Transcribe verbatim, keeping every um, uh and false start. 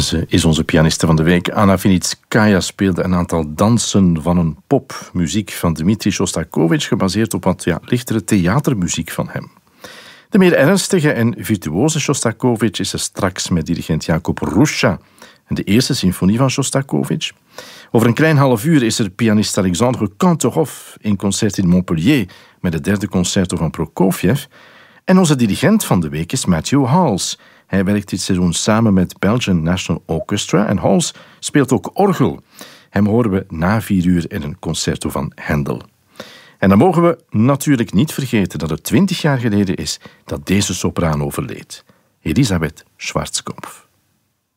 Ze is onze pianiste van de week. Anna Vinitskaya speelde een aantal dansen van een pop. Muziek van Dmitri Shostakovich, gebaseerd op wat ja, lichtere theatermuziek van hem. De meer ernstige en virtuoze Shostakovich is er straks met dirigent Jakob Ruscha en de eerste symfonie van Shostakovich. Over een klein half uur is er pianist Alexandre Kantorov in concert in Montpellier met het derde concerto van Prokofjev. En onze dirigent van de week is Matthew Hals. Hij werkt dit seizoen samen met Belgian National Orchestra en Hals speelt ook orgel. Hem horen we na vier uur in een concerto van Handel. En dan mogen we natuurlijk niet vergeten dat het twintig jaar geleden is dat deze sopraan overleed. Elisabeth Schwarzkopf.